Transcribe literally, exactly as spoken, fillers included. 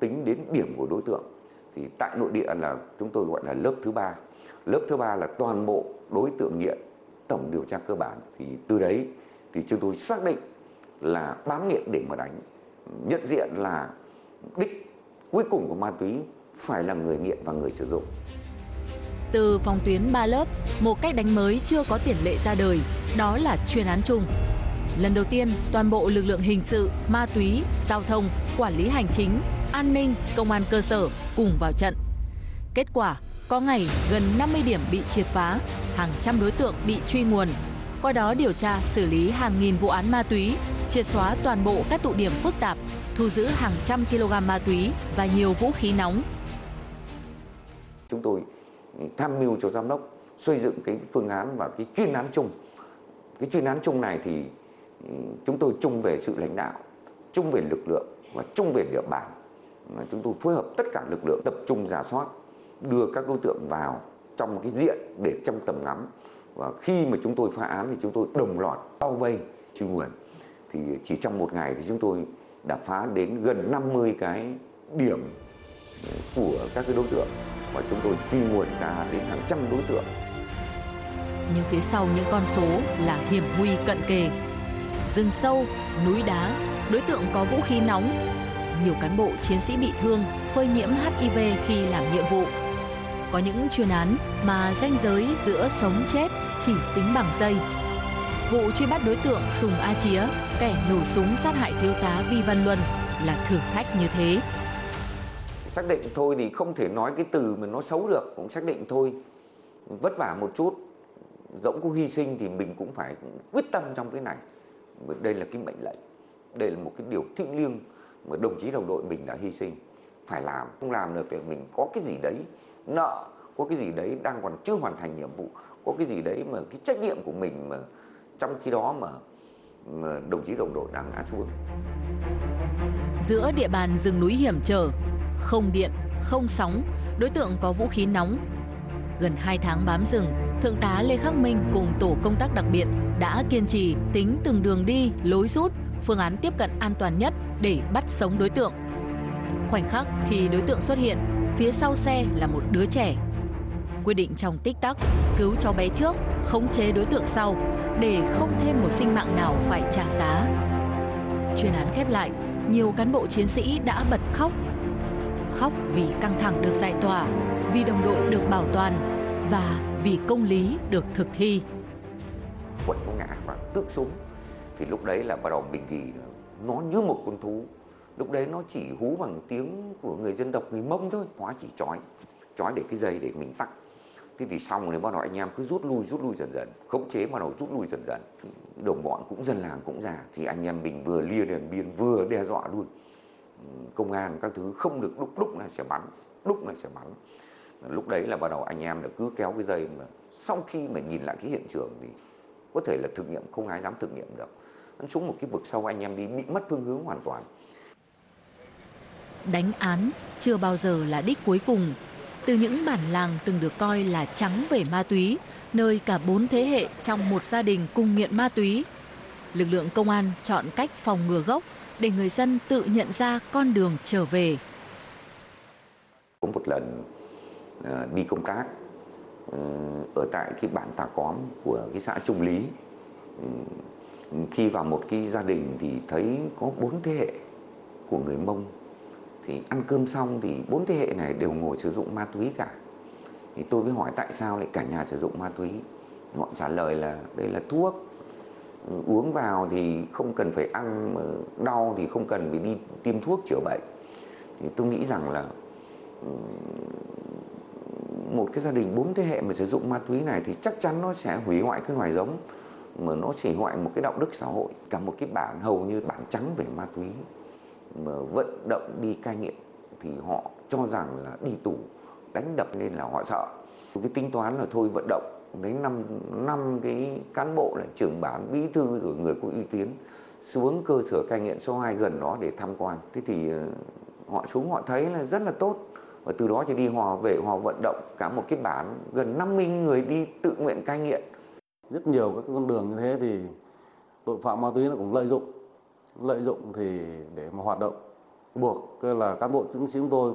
tính đến điểm của đối tượng thì tại nội địa là chúng tôi gọi là lớp thứ ba. Lớp thứ ba là toàn bộ đối tượng nghiện, tổng điều tra cơ bản. Thì từ đấy thì chúng tôi xác định là bám nghiện để mà đánh, nhận diện là đích cuối cùng của ma túy phải là người nghiện và người sử dụng. Từ phòng tuyến ba lớp, một cách đánh mới chưa có tiền lệ ra đời, đó là chuyên án chung. Lần đầu tiên, toàn bộ lực lượng hình sự, ma túy, giao thông, quản lý hành chính, an ninh, công an cơ sở cùng vào trận. Kết quả, có ngày gần năm mươi điểm bị triệt phá, hàng trăm đối tượng bị truy nguồn. Qua đó điều tra, xử lý hàng nghìn vụ án ma túy, triệt xóa toàn bộ các tụ điểm phức tạp, thu giữ hàng trăm kg ma túy và nhiều vũ khí nóng. Chúng tôi tham mưu cho giám đốc xây dựng cái phương án và cái chuyên án chung. Cái chuyên án chung này thì chúng tôi chung về sự lãnh đạo, chung về lực lượng và chung về địa bàn. Chúng tôi phối hợp tất cả lực lượng tập trung rà soát, đưa các đối tượng vào trong cái diện để trong tầm ngắm. Và khi mà chúng tôi phá án thì chúng tôi đồng loạt bao vây truy nguồn. Thì chỉ trong một ngày thì chúng tôi đã phá đến gần năm mươi cái điểm của các cái đối tượng và chúng tôi truy nguồn ra đến hàng trăm đối tượng. Nhưng phía sau những con số là hiểm nguy cận kề. Rừng sâu, núi đá, đối tượng có vũ khí nóng. Nhiều cán bộ chiến sĩ bị thương, phơi nhiễm H I V khi làm nhiệm vụ. Có những chuyên án mà ranh giới giữa sống chết chỉ tính bằng giây. Vụ truy bắt đối tượng Sùng A Chía, kẻ nổ súng sát hại thiếu tá Vi Văn Luân là thử thách như thế. Xác định thôi thì không thể nói cái từ mà nó xấu được, cũng xác định thôi. Vất vả một chút, dẫu có hy sinh thì mình cũng phải quyết tâm trong cái này. Đây là cái mệnh lệnh, đây là một cái điều thiêng liêng mà đồng chí đồng đội mình đã hy sinh. Phải làm, không làm được thì mình có cái gì đấy nợ, có cái gì đấy đang còn chưa hoàn thành nhiệm vụ, có cái gì đấy mà cái trách nhiệm của mình mà trong khi đó mà, mà đồng chí đồng đội đang ngã xuống. Giữa địa bàn rừng núi hiểm trở, không điện, không sóng, đối tượng có vũ khí nóng. Gần hai tháng bám rừng, Thượng tá Lê Khắc Minh cùng tổ công tác đặc biệt đã kiên trì tính từng đường đi, lối rút, phương án tiếp cận an toàn nhất để bắt sống đối tượng. Khoảnh khắc khi đối tượng xuất hiện, phía sau xe là một đứa trẻ. Quyết định trong tích tắc cứu cháu bé trước, khống chế đối tượng sau để không thêm một sinh mạng nào phải trả giá. Chuyên án khép lại, nhiều cán bộ chiến sĩ đã bật khóc. Khóc vì căng thẳng được giải tỏa, vì đồng đội được bảo toàn và vì công lý được thực thi. Quật nó ngã và tước súng thì lúc đấy là bắt đầu bình kỳ nó như một con thú. Lúc đấy nó chỉ hú bằng tiếng của người dân tộc người Mông thôi, hóa chỉ trói trói để cái dây để mình tắt. Thế thì xong rồi bắt đầu anh em cứ rút lui rút lui dần dần, khống chế bắt đầu rút lui dần dần. Đồng bọn cũng dân làng cũng già thì anh em mình vừa lia đèn biên vừa đe dọa luôn. Công an các thứ không được đúc đúc này sẽ bắn, đúc này sẽ bắn. Lúc đấy là bắt đầu anh em là cứ kéo cái dây mà sau khi mà nhìn lại cái hiện trường thì có thể là thực nghiệm không ai dám thực nghiệm được. Nó xuống một cái vực sâu anh em đi bị mất phương hướng hoàn toàn. Đánh án chưa bao giờ là đích cuối cùng. Từ những bản làng từng được coi là trắng về ma túy, nơi cả bốn thế hệ trong một gia đình cùng nghiện ma túy, lực lượng công an chọn cách phòng ngừa gốc để người dân tự nhận ra con đường trở về. Có một lần uh, đi công tác uh, ở tại cái bản Tà Cóm của cái xã Trung Lý, uh, khi vào một cái gia đình thì thấy có bốn thế hệ của người Mông. Thì ăn cơm xong thì bốn thế hệ này đều ngồi sử dụng ma túy cả. Thì tôi mới hỏi tại sao lại cả nhà sử dụng ma túy. Họ trả lời là đây là thuốc, uống vào thì không cần phải ăn, đau thì không cần phải đi tiêm thuốc chữa bệnh. Thì tôi nghĩ rằng là một cái gia đình bốn thế hệ mà sử dụng ma túy này thì chắc chắn nó sẽ hủy hoại cái loài giống, mà nó sẽ hủy hoại một cái đạo đức xã hội. Cả một cái bản hầu như bản trắng về ma túy mà vận động đi cai nghiện thì họ cho rằng là đi tù đánh đập nên là họ sợ. Cái tính toán là thôi vận động lấy năm năm cái cán bộ là trưởng bản, bí thư rồi người có uy tín xuống cơ sở cai nghiện số hai gần đó để tham quan. Thế thì họ xuống họ thấy là rất là tốt và từ đó thì đi hòa về hòa vận động cả một cái bản gần năm mươi người đi tự nguyện cai nghiện. Rất nhiều các con đường như thế thì tội phạm ma túy nó cũng lợi dụng lợi dụng thì để mà hoạt động. buộc là cán bộ chiến sĩ chúng tôi